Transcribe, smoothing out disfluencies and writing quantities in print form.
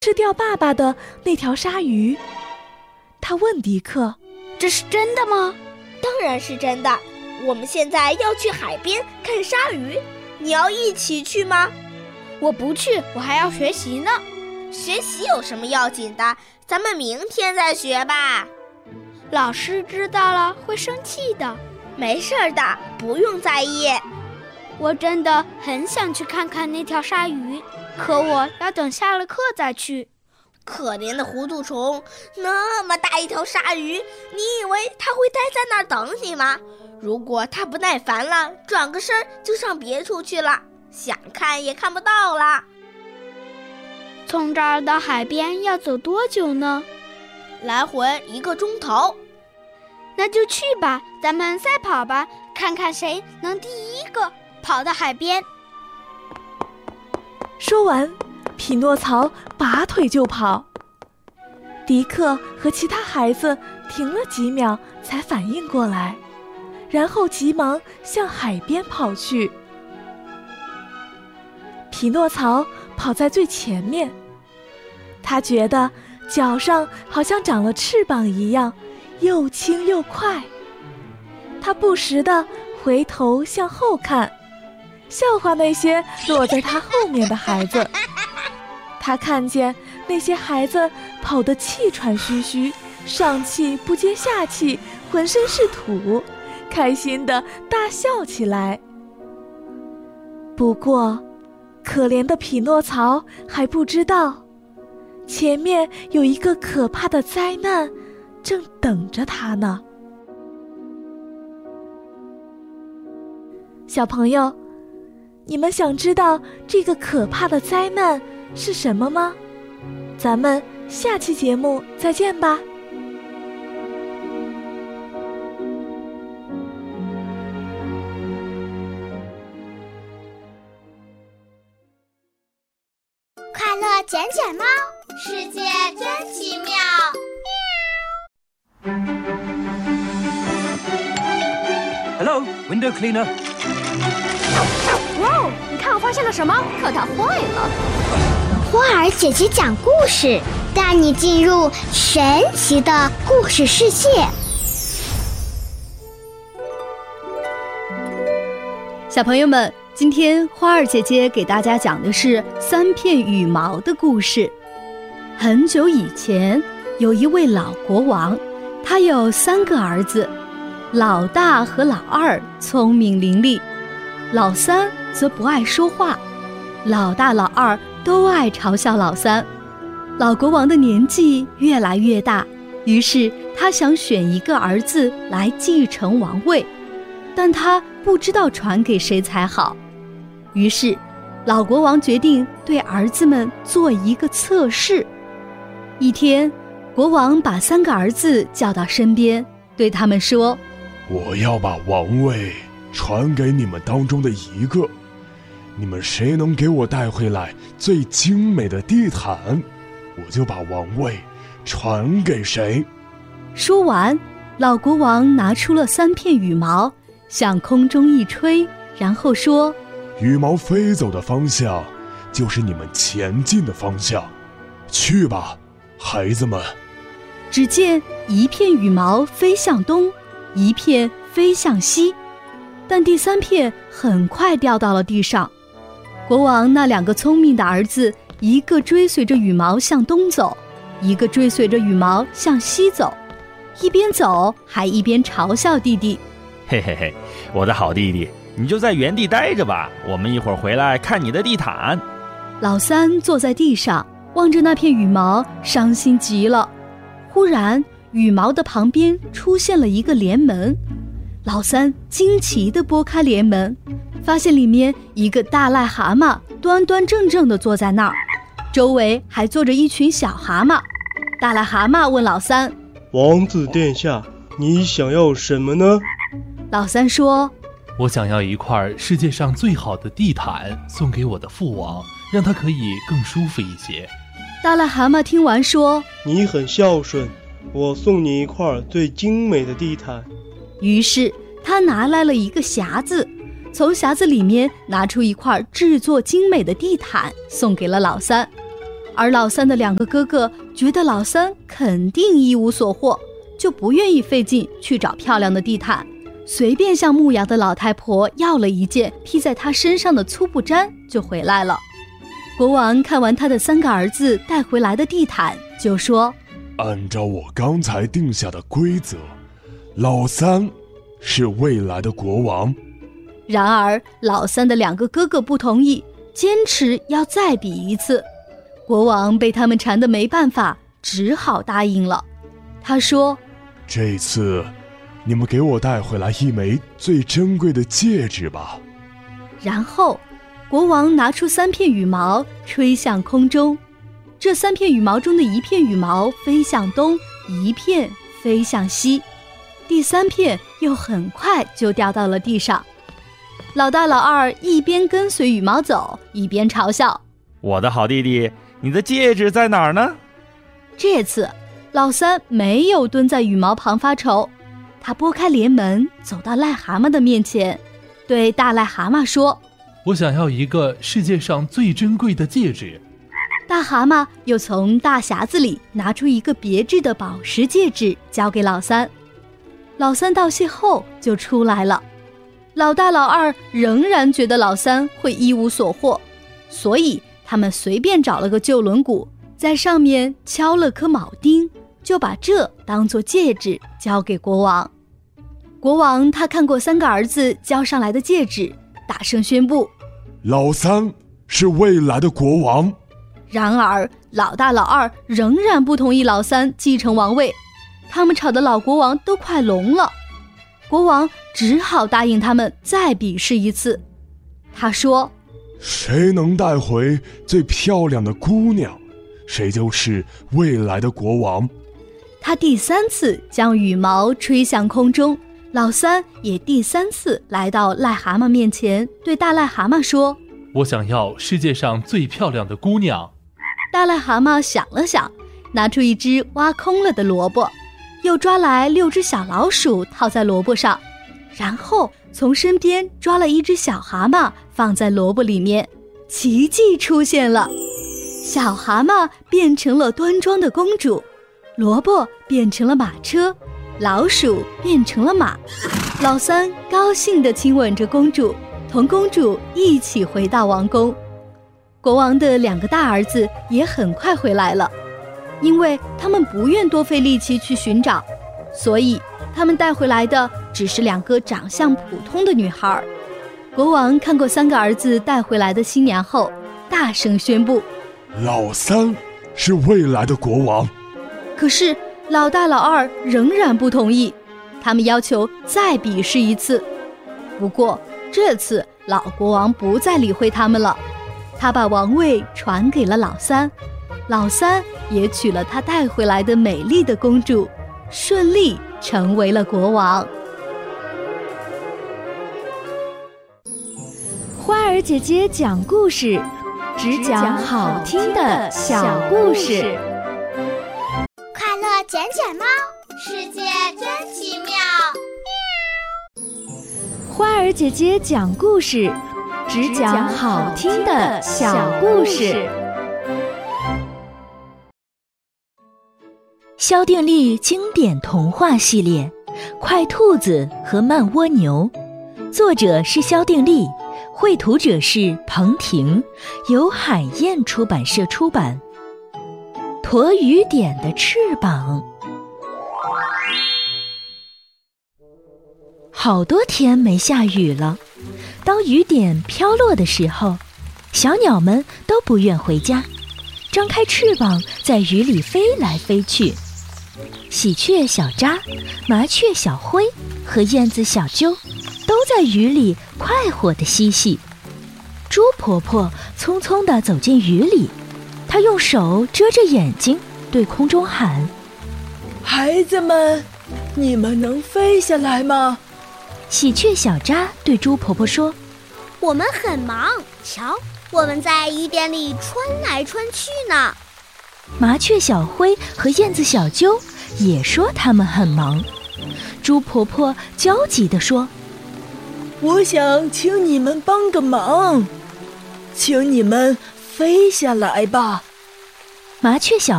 吃掉爸爸的那条鲨鱼。他问迪克：“ 这是真的吗？”“ 当然是真的，我们现在要去海边看鲨鱼，你要一起去吗？”“ 我不去，我还要学习呢。”“ 学习有什么要紧的？咱们明天再学吧。”“ 老师知道了会生气的。”“ 没事的，不用在意。”“ 我真的很想去看看那条鲨鱼，可我要等下了课再去。”“ 可怜的糊涂虫，那么大一条鲨鱼，你以为它会待在那儿等你吗？如果它不耐烦了，转个身就上别处去了，想看也看不到了。”“ 从这儿到海边要走多久呢？”“ 来回1个钟头。”“ 那就去吧，咱们赛跑吧，看看谁能第一个跑到海边。” 说完，匹诺曹拔腿就跑。迪克和其他孩子停了几秒才反应过来，然后急忙向海边跑去。匹诺曹跑在最前面，他觉得脚上好像长了翅膀一样，又轻又快。他不时地回头向后看，笑话那些落在他后面的孩子。他看见那些孩子跑得气喘吁吁，上气不接下气，浑身是土，开心地大笑起来。不过，可怜的匹诺曹还不知道，前面有一个可怕的灾难正等着他呢。小朋友，你们想知道这个可怕的灾难是什么吗？咱们下期节目再见吧。 快乐卷卷猫，世界真奇妙。 Hello, window cleaner. 哇哦，你看我发现了什么？课堂坏了。 花儿姐姐讲故事，带你进入神奇的故事世界。 小朋友们，今天花儿姐姐给大家讲的是3片羽毛的故事。很久以前，有一位老国王，他有3个儿子，老大和老二聪明伶俐，老三则不爱说话，老大老二都爱嘲笑老三。老国王的年纪越来越大，于是他想选一个儿子来继承王位，但他不知道传给谁才好。于是老国王决定对儿子们做一个测试。一天，国王把3个儿子叫到身边，对他们说：“ 我要把王位传给你们当中的一个，你们谁能给我带回来最精美的地毯，我就把王位传给谁。” 说完，老国王拿出了3片羽毛，向空中一吹，然后说：“ 羽毛飞走的方向，就是你们前进的方向。去吧，孩子们。” 只见1片羽毛飞向东，1片飞向西，但第3片很快掉到了地上。国王那2个聪明的儿子，一个追随着羽毛向东走，一个追随着羽毛向西走，一边走还一边嘲笑弟弟：“ 嘿嘿嘿，我的好弟弟，你就在原地待着吧，我们一会儿回来看你的地毯。” 老三坐在地上，望着那片羽毛，伤心极了。忽然，羽毛的旁边出现了一个帘门，老三惊奇地拨开帘门，发现里面一个大癞蛤蟆端端正正地坐在那儿，周围还坐着一群小蛤蟆。大癞蛤蟆问老三：“ 王子殿下，你想要什么呢？” 老三说：“ 我想要一块世界上最好的地毯送给我的父王，让他可以更舒服一些。” 大癞蛤蟆听完说：“ 你很孝顺，我送你一块最精美的地毯。” 于是他拿来了一个匣子，从匣子里面拿出一块制作精美的地毯，送给了老三。 而老三的2个哥哥觉得老三肯定一无所获，就不愿意费劲去找漂亮的地毯，随便向牧羊的老太婆要了一件披在她身上的粗布毡就回来了。国王看完他的3个儿子带回来的地毯，就说： 按照我刚才定下的规则，老三是未来的国王。 然而老三的2个哥哥不同意，坚持要再比一次。国王被他们缠得没办法，只好答应了。他说： 这次你们给我带回来一枚最珍贵的戒指吧。 然后国王拿出3片羽毛吹向空中，这3片羽毛中的1片羽毛飞向东，1片飞向西，第3片又很快就掉到了地上。老大老二一边跟随羽毛走，一边嘲笑： 我的好弟弟，你的戒指在哪儿呢？ 这次老三没有蹲在羽毛旁发愁，他拨开帘门走到癞蛤蟆的面前，对大癞蛤蟆说： 我想要一个世界上最珍贵的戒指。 大蛤蟆又从大匣子里拿出一个别致的宝石戒指交给老三。老三道谢后就出来了。老大老二仍然觉得老三会一无所获，所以他们随便找了个旧轮毂，在上面敲了颗铆钉，就把这当作戒指交给国王。国王他看过3个儿子交上来的戒指，大声宣布： 老三是未来的国王。 然而老大老二仍然不同意老三继承王位，他们吵得老国王都快聋了。国王只好答应他们再比试一次。他说： 谁能带回最漂亮的姑娘，谁就是未来的国王。 他第3次将羽毛吹向空中，老三也第3次来到癞蛤蟆面前，对大癞蛤蟆说： 我想要世界上最漂亮的姑娘。 大癞蛤蟆想了想，拿出一只挖空了的萝卜，又抓来6只小老鼠套在萝卜上，然后从身边抓了1只小蛤蟆放在萝卜里面。奇迹出现了，小蛤蟆变成了端庄的公主，萝卜变成了马车，老鼠变成了马。老三高兴地亲吻着公主，同公主一起回到王宫。国王的2个大儿子也很快回来了，因为他们不愿多费力气去寻找，所以他们带回来的只是2个长相普通的女孩。国王看过3个儿子带回来的新娘后，大声宣布： 老三是未来的国王。 可是老大老二仍然不同意，他们要求再比试一次。不过这次老国王不再理会他们了，他把王位传给了老三，老三也娶了他带回来的美丽的公主，顺利成为了国王。 花儿姐姐讲故事，只讲好听的小故事。 快乐捡捡猫，世界真奇妙。 花儿姐姐讲故事，只讲好听的小故事。 萧定力经典童话系列《快兔子和慢蜗牛》，作者是萧定力，绘图者是彭婷，由海燕出版社出版。驮雨点的翅膀。好多天没下雨了，当雨点飘落的时候，小鸟们都不愿回家，张开翅膀在雨里飞来飞去。喜鹊小扎、麻雀小灰和燕子小啾都在雨里快活地嬉戏。猪婆婆匆匆地走进雨里，她用手遮着眼睛，对空中喊： 孩子们，你们能飞下来吗？ 喜鹊小扎对猪婆婆说： 我们很忙，瞧，我们在雨点里穿来穿去呢。 麻雀小灰和燕子小啾也说他们很忙。猪婆婆焦急地说： 我想请你们帮个忙，请你们飞下来吧。 麻雀小